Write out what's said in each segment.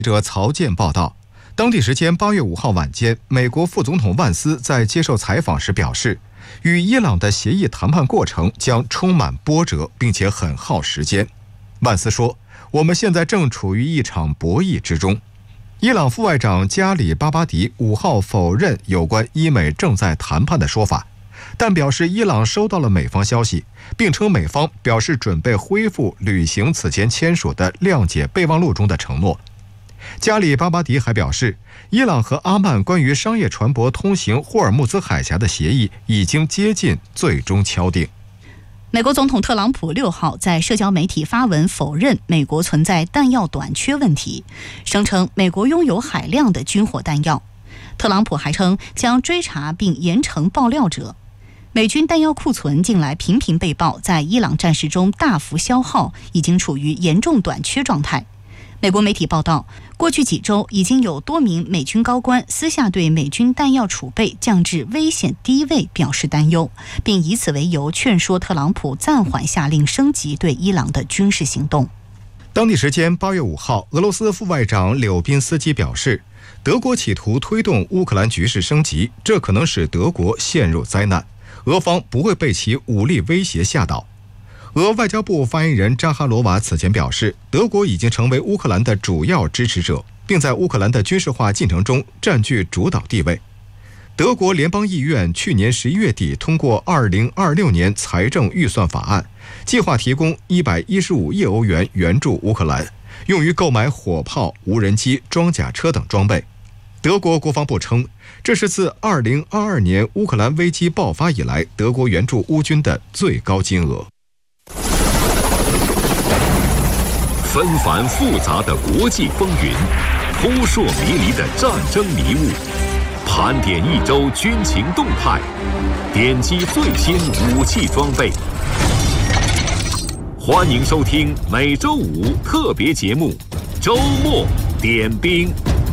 记者曹健报道，当地时间8月5号晚间，美国副总统万斯在接受采访时表示，与伊朗的协议谈判过程将充满波折，并且很耗时间。万斯说：“我们现在正处于一场博弈之中。”伊朗副外长加里巴巴迪5号否认有关伊美正在谈判的说法，但表示伊朗收到了美方消息，并称美方表示准备恢复履行此前签署的谅解备忘录中的承诺。加里巴巴迪还表示，伊朗和阿曼关于商业船舶通行霍尔木兹海峡的协议已经接近最终敲定。 美国总统特朗普6号在社交媒体发文否认美国存在弹药短缺问题，声称美国拥有海量的军火弹药。特朗普还称将追查并严惩爆料者。美军弹药库存近来频频被曝在伊朗战事中大幅消耗，已经处于严重短缺状态。美国媒体报道，过去几周已经有多名美军高官私下对美军弹药储备降至危险低位表示担忧，并以此为由劝说特朗普暂缓下令升级对伊朗的军事行动。 当地时间8月5号，俄罗斯副外长柳宾斯基表示，德国企图推动乌克兰局势升级，这可能使德国陷入灾难，俄方不会被其武力威胁吓倒。俄外交部发言人扎哈罗娃此前表示，德国已经成为乌克兰的主要支持者，并在乌克兰的军事化进程中占据主导地位。德国联邦议院去年11月底通过2026年财政预算法案，计划提供115亿欧元援助乌克兰，用于购买火炮、无人机、装甲车等装备。德国国防部称，这是自2022年乌克兰危机爆发以来，德国援助乌军的最高金额。 纷繁复杂的国际风云，扑朔迷离的战争迷雾，盘点一周军情动态，点击最新武器装备。欢迎收听每周五特别节目《周末点兵》。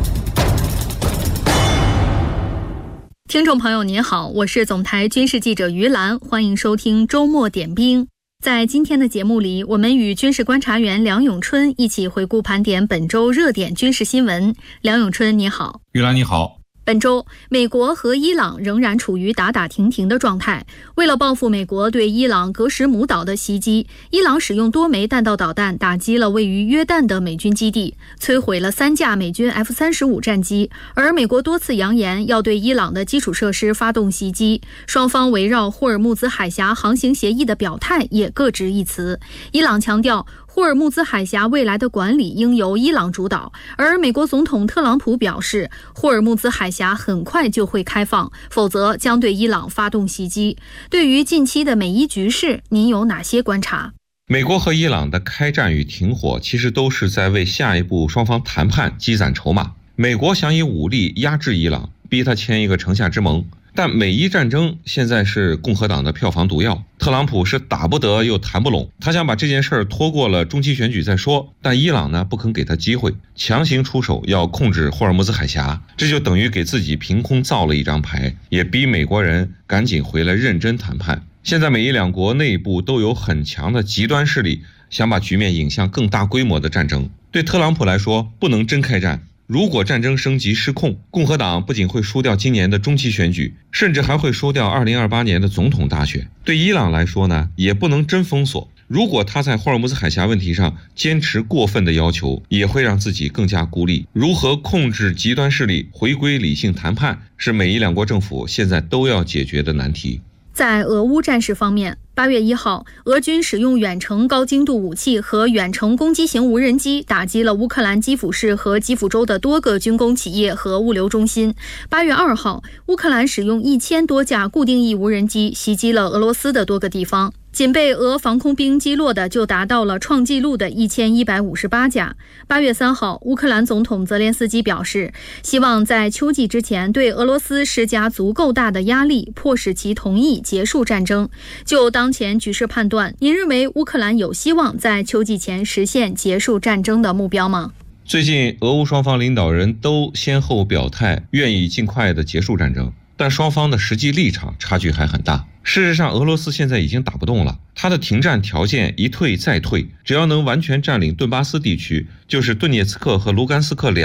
听众朋友您好，我是总台军事记者于兰，欢迎收听周末点兵。在今天的节目里，我们与军事观察员梁永春一起回顾盘点本周热点军事新闻。梁永春你好。 于兰你好。 本周，美国和伊朗仍然处于打打停停的状态。为了报复美国对伊朗格什姆岛的袭击，伊朗使用多枚弹道导弹打击了位于约旦的美军基地，摧毁了3架美军 F-35战机。而美国多次扬言要对伊朗的基础设施发动袭击，双方围绕霍尔木兹海峡航行协议的表态也各执一词。伊朗强调，霍尔木兹海峡未来的管理应由伊朗主导，而美国总统特朗普表示，霍尔木兹海峡很快就会开放，否则将对伊朗发动袭击。对于近期的美伊局势，您有哪些观察？ 美国和伊朗的开战与停火其实都是在为下一步双方谈判积攒筹码。美国想以武力压制伊朗，逼他签一个城下之盟，但美伊战争现在是共和党的票房毒药，特朗普是打不得又谈不拢，他想把这件事儿拖过了中期选举再说，但伊朗呢不肯给他机会，强行出手要控制霍尔木兹海峡，这就等于给自己凭空造了一张牌，也逼美国人赶紧回来认真谈判。现在美伊两国内部都有很强的极端势力，想把局面引向更大规模的战争。对特朗普来说，不能真开战，如果战争升级失控，共和党不仅会输掉今年的中期选举，甚至还会输掉2028年的总统大选。对伊朗来说呢，也不能真封锁，如果他在霍尔木兹海峡问题上坚持过分的要求，也会让自己更加孤立。如何控制极端势力，回归理性谈判，是美伊两国政府现在都要解决的难题。 在俄乌战事方面，8月1号，俄军使用远程高精度武器和远程攻击型无人机打击了乌克兰基辅市和基辅州的多个军工企业和物流中心。8月2号，乌克兰使用1000多架固定翼无人机袭击了俄罗斯的多个地方。仅被俄防空兵击落的就达到了创纪录的1158架。8月3号，乌克兰总统泽连斯基表示，希望在秋季之前对俄罗斯施加足够大的压力，迫使其同意结束战争。就当前局势判断，您认为乌克兰有希望在秋季前实现结束战争的目标吗？ 最近俄乌双方领导人都先后表态愿意尽快的结束战争，但双方的实际立场差距还很大。事实上，俄罗斯现在已经打不动了，他的停战条件一退再退，只要能完全占领顿巴斯地区，就是顿涅茨克和卢甘斯克两